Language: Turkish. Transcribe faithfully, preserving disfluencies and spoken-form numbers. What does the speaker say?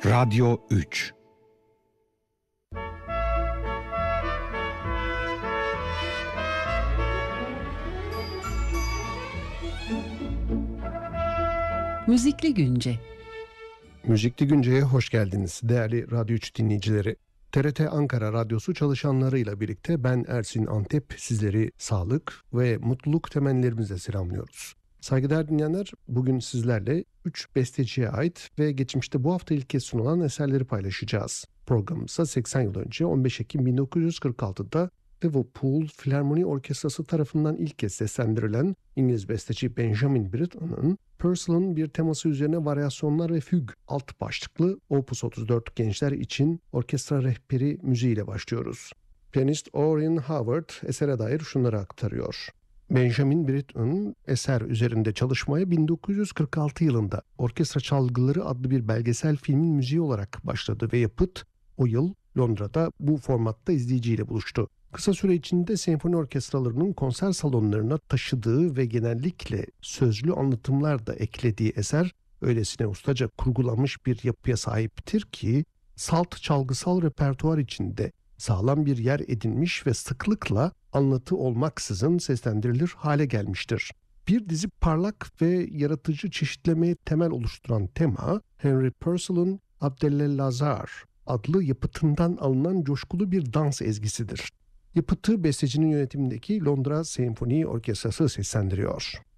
Radyo üç. Müzikli Günce. Müzikli Günce'ye hoş geldiniz değerli Radyo üç dinleyicileri. T R T Ankara Radyosu çalışanlarıyla birlikte ben Ersin Antep sizleri sağlık ve mutluluk temennilerimizle selamlıyoruz. Saygıdeğer dinleyenler, bugün sizlerle üç besteciye ait ve geçmişte bu hafta ilk kez sunulan eserleri paylaşacağız. Programımızda seksen yıl önce on beş Ekim bin dokuz yüz kırk altıda Liverpool Filarmoni Orkestrası tarafından ilk kez seslendirilen İngiliz besteci Benjamin Britten'ın Purcell'ın bir teması üzerine varyasyonlar ve füg alt başlıklı Opus otuz dört gençler için orkestra rehberi müziğiyle başlıyoruz. Piyanist Orrin Howard esere dair şunları aktarıyor. Benjamin Britten eser üzerinde çalışmaya bin dokuz yüz kırk altı yılında Orkestra Çalgıları adlı bir belgesel filmin müziği olarak başladı ve yapıt o yıl Londra'da bu formatta izleyiciyle buluştu. Kısa süre içinde senfoni orkestralarının konser salonlarına taşıdığı ve genellikle sözlü anlatımlar da eklediği eser öylesine ustaca kurgulanmış bir yapıya sahiptir ki salt çalgısal repertuar içinde sağlam bir yer edinmiş ve sıklıkla anlatı olmaksızın seslendirilir hale gelmiştir. Bir dizi parlak ve yaratıcı çeşitlemeye temel oluşturan tema, Henry Purcell'ın Abdellazar adlı yapıtından alınan coşkulu bir dans ezgisidir. Yapıtı bestecinin yönetimindeki Londra Senfoni Orkestrası seslendiriyor.